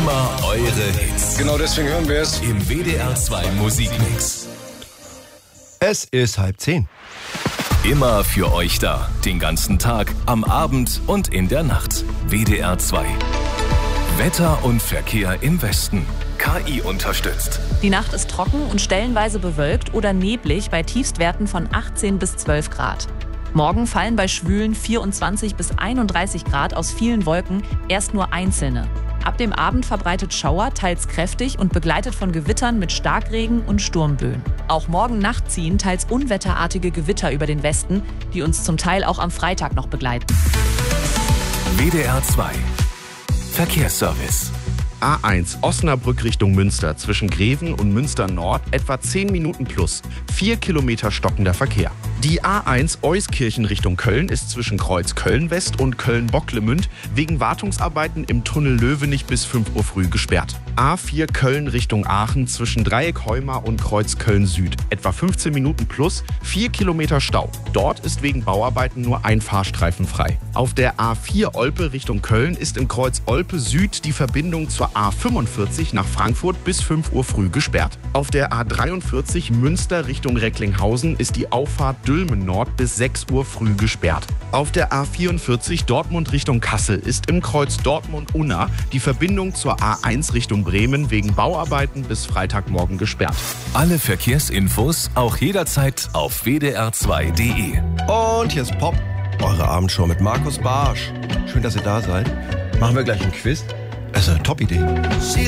Immer eure Hits. Genau deswegen hören wir es Im WDR 2 Musikmix. Es ist 9:30. Immer für euch da. Den ganzen Tag, am Abend und in der Nacht. WDR 2. Wetter und Verkehr im Westen. KI unterstützt. Die Nacht ist trocken und stellenweise bewölkt oder neblig bei Tiefstwerten von 18 bis 12 Grad. Morgen fallen bei schwülen 24 bis 31 Grad aus vielen Wolken erst nur einzelne. Ab dem Abend verbreitet Schauer, teils kräftig und begleitet von Gewittern mit Starkregen und Sturmböen. Auch morgen Nacht ziehen teils unwetterartige Gewitter über den Westen, die uns zum Teil auch am Freitag noch begleiten. WDR 2. Verkehrsservice. A1 Osnabrück Richtung Münster zwischen Greven und Münster Nord etwa 10 Minuten plus. 4 Kilometer stockender Verkehr. Die A1 Euskirchen Richtung Köln ist zwischen Kreuz Köln-West und Köln-Bocklemünd wegen Wartungsarbeiten im Tunnel Löwenich bis 5 Uhr früh gesperrt. A4 Köln Richtung Aachen zwischen Dreieck Heumar und Kreuz Köln-Süd. Etwa 15 Minuten plus, 4 Kilometer Stau. Dort ist wegen Bauarbeiten nur ein Fahrstreifen frei. Auf der A4 Olpe Richtung Köln ist im Kreuz Olpe Süd die Verbindung zur A45 nach Frankfurt bis 5 Uhr früh gesperrt. Auf der A43 Münster Richtung Recklinghausen ist die Auffahrt Dülmen Nord bis 6 Uhr früh gesperrt. Auf der A44 Dortmund Richtung Kassel ist im Kreuz Dortmund-Unna die Verbindung zur A1 Richtung Bremen wegen Bauarbeiten bis Freitagmorgen gesperrt. Alle Verkehrsinfos auch jederzeit auf wdr2.de. Und hier ist Pop, eure Abendshow mit Markus Barsch. Schön, dass ihr da seid. Machen wir gleich ein Quiz. Das ist eine Top-Idee.